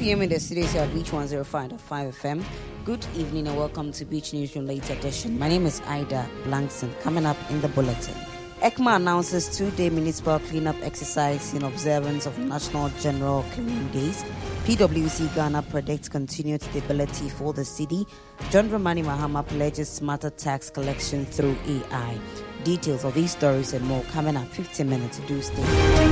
p.m. in the studios here at Beach 105.5 FM. Good evening and welcome to Beach Newsroom Late Edition. My name is Ida Blankson. Coming up in the bulletin. ECMA announces 2-day municipal cleanup exercise in observance of National General Cleaning Days. PwC Ghana predicts continued stability for the city. John Dramani Mahama pledges smarter tax collection through AI. Details of these stories and more coming up 15 minutes. Do stay.